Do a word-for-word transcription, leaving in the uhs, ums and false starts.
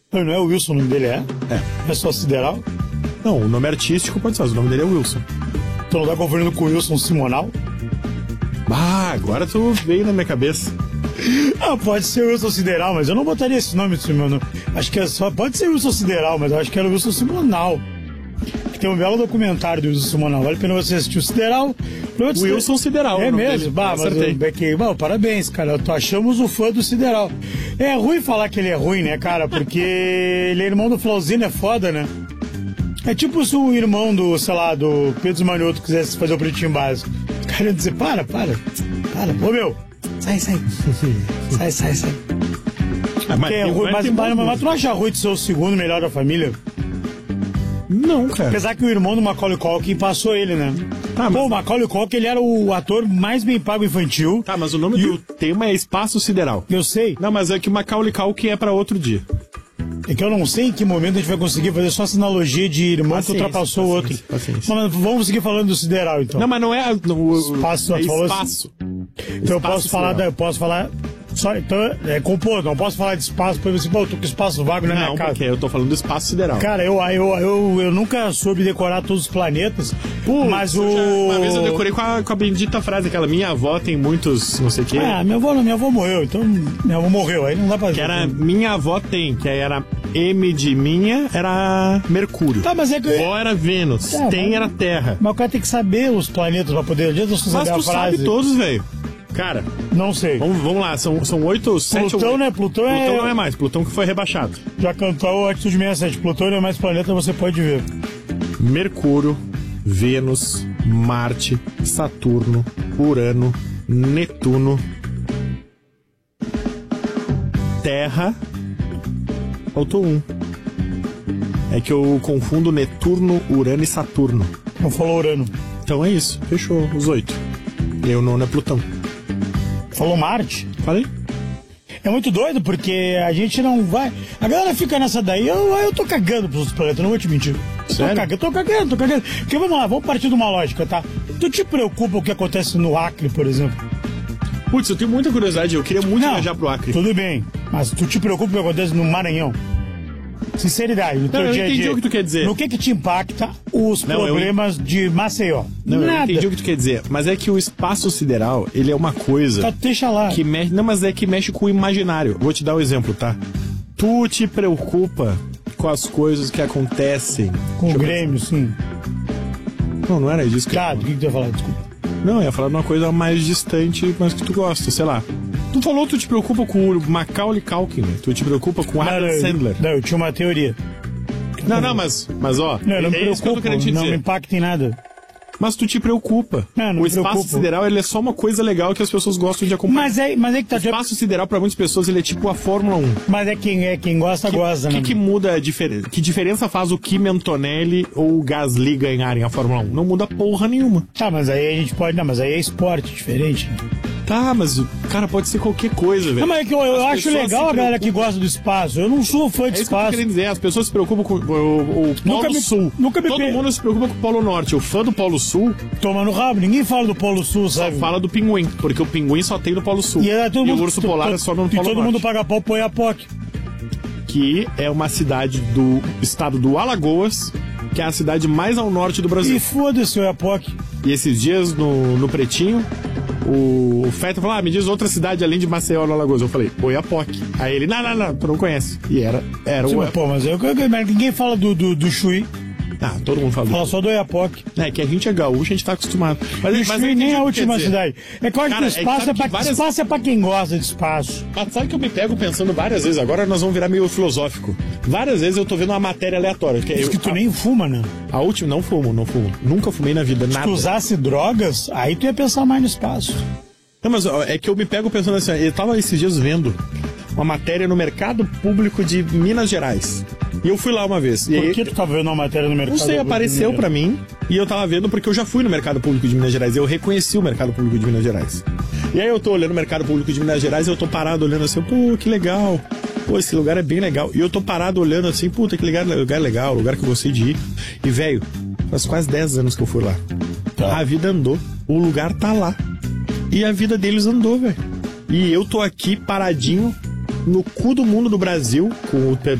Não, não é o Wilson, o nome dele é? É. É só Sideral? Não, o nome artístico pode ser, mas o nome dele é Wilson. Tu não tá confundindo com o Wilson Simonal? Ah, agora tu veio na minha cabeça. Ah, pode ser o Wilson Sideral, mas eu não botaria esse nome de meu nome. Acho que é só. Pode ser o Wilson Sideral, mas eu acho que era o Wilson Simonal. Que tem um belo documentário do Wilson Simonal. Vale a pena você assistir o Sideral. O Wilson Sideral. É mesmo? Bah, mas eu, que, bom, parabéns, cara. Tu achamos o fã do Sideral. É ruim falar que ele é ruim, né, cara? Porque ele é irmão do Flauzino, é foda, né? É tipo se o irmão do, sei lá, do Pedro Manioto quisesse fazer o Pretinho Básico. O cara ia dizer, para, para, para. Ô, meu, sai, sai. sai, sai, sai. Ah, mas, é ruim, mas, mas, mas, mas tu não acha ruim de ser o segundo melhor da família? Não, cara. Apesar que o irmão do Macaulay Culkin passou ele, né? Tá, Pô, o Macaulay Culkin, ele era o ator mais bem pago infantil. Tá, mas o nome do o... tema é Espaço Sideral. Eu sei. Não, mas é que o Macaulay Culkin é pra outro dia. É que eu não sei em que momento a gente vai conseguir fazer só essa analogia de irmão paciência, que ultrapassou o outro. Paciência. Mas vamos seguir falando do Sideral, então. Não, mas não é... No, espaço. É falou espaço. Assim. Então eu posso falar, da, eu posso falar... Só, então, é compor, não posso falar de espaço, porque você, pô, eu tô com espaço vago na não, minha casa. Não, porque eu tô falando do espaço sideral. Cara, eu, eu, eu, eu nunca soube decorar todos os planetas, Pô, mas o... Já, uma vez eu decorei com a, com a bendita frase, aquela minha avó tem muitos, não sei o quê. Ah, minha avó, minha avó morreu, então minha avó morreu, aí não dá pra... Que era, minha avó tem, que aí era M de minha, era Mercúrio. Tá, mas é que... Vó era Vênus, é, tem mas... era Terra. Mas o cara tem que saber os planetas pra poder... Adianta você saber mas tu a frase. sabe todos, velho. Cara, não sei. Vamos, vamos lá, são, são oito, sete... Plutão, oito. né? Plutão, Plutão é... não é mais, Plutão que foi rebaixado. Já cantou o Atitude sessenta e sete. Plutão não é mais planeta, você pode ver. Mercúrio, Vênus, Marte, Saturno, Urano, Netuno, Terra... Faltou um. É que eu confundo Netuno, Urano e Saturno. Não falou Urano. Então é isso, fechou, os oito. E o nono é Plutão. Falou Marte? Falei. É muito doido, porque a gente não vai... A galera fica nessa daí, eu, eu tô cagando pros outros planetas, não vou te mentir. Sério? Tô cagando, tô cagando, tô cagando. Porque vamos lá, vamos partir de uma lógica, tá? Tu te preocupa o que acontece no Acre, por exemplo? Putz, eu tenho muita curiosidade, eu queria muito não, viajar pro Acre. Tudo bem, mas tu te preocupa o que acontece no Maranhão? Sinceridade, no teu não, dia a dia. Eu entendi o que tu quer dizer. No que que te impacta os não, problemas eu... de Maceió? Não, Nada. eu entendi o que tu quer dizer. Mas é que o espaço sideral, ele é uma coisa... Tá, deixa lá. Que mexe... Não, mas é que mexe com o imaginário. Vou te dar um exemplo, tá? Tu te preocupa com as coisas que acontecem... Com o Grêmio, sim. Não, não era disso que tá, eu... do que que tu ia falar? Desculpa. Não, eu ia falar de uma coisa mais distante, mas que tu gosta, sei lá. Tu falou, tu te preocupa com o Macaulay Culkin, né? Tu te preocupa com o Adam não, Sandler. Não, eu tinha uma teoria. Não, não, mas, mas ó, não, não é me isso que eu tô querendo te não dizer. me impacta em nada. Mas tu te preocupa. Não, não o me espaço preocupo. sideral, ele é só uma coisa legal que as pessoas gostam de acompanhar. Mas é, mas é que tá... O espaço sideral, pra muitas pessoas, ele é tipo a Fórmula um. Mas é quem, é quem gosta, que, gosta, que né? que muda a diferença? Que diferença faz o Kim Antonelli ou o Gasly ganharem a Fórmula um? Não muda porra nenhuma. Tá, mas aí a gente pode... Não, mas aí é esporte diferente, né? Tá, mas, cara, pode ser qualquer coisa, velho. Não, mas é que eu, eu acho legal a galera que gosta do espaço. Eu não sou fã de é isso espaço. Que eu tô dizer, as pessoas se preocupam com o, o, o Polo nunca me, Sul. Nunca me Todo pe... mundo se preocupa com o Polo Norte. O fã do Polo Sul... Toma no rabo. Ninguém fala do Polo Sul, só sabe? fala do pinguim, porque o pinguim só tem no Polo Sul. E, é, todo e mundo, o urso tu, polar tu, é só no e Polo todo Norte. mundo paga pau pro Oiapoque. Que é uma cidade do estado do Alagoas, que é a cidade mais ao norte do Brasil. E foda-se o Oiapoque. E esses dias, no, no Pretinho, o, o Feto falou, ah, me diz outra cidade além de Maceió, no Alagoas. Eu falei, Oiapoque. Aí ele, não, não, não, tu não conhece. E era, era Sim, o mas, pô, mas, eu, mas ninguém fala do, do, do Chuí. Ah, todo mundo fala. Fala só do Oiapoque. É, que a gente é gaúcho, a gente tá acostumado. Mas, o Chuí nem é a última cidade. É claro que o espaço é, é, pra, várias... espaço é pra quem gosta de espaço. Mas sabe que eu me pego pensando várias vezes, agora nós vamos virar meio filosófico. Várias vezes eu tô vendo uma matéria aleatória. Que Isso eu, que tu a, nem fuma, né? A última, não fumo, não fumo. Nunca fumei na vida, nada. Se tu usasse drogas, aí tu ia pensar mais no espaço. Não, mas ó, é que eu me pego pensando assim, eu tava esses dias vendo uma matéria no mercado público de Minas Gerais. E eu fui lá uma vez. Por e aí, que tu tava vendo uma matéria no mercado não sei, público? apareceu pra mim e eu tava vendo porque eu já fui no mercado público de Minas Gerais. Eu reconheci o mercado público de Minas Gerais. E aí eu tô olhando o mercado público de Minas Gerais e eu tô parado olhando assim, pô, que legal. Pô, esse lugar é bem legal. E eu tô parado olhando assim, puta, que lugar, lugar legal, lugar que eu gostei de ir. E, velho, faz quase dez anos que eu fui lá. Tá. A vida andou. O lugar tá lá. E a vida deles andou, velho. E eu tô aqui paradinho no cu do mundo do Brasil, com o